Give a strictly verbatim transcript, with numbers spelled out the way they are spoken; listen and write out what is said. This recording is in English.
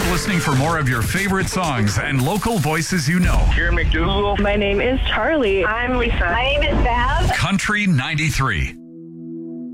listening for more of your favorite songs and local voices you know. Karen McDougal. My name is Charlie. I'm Lisa. My name is Bev. Country ninety-three.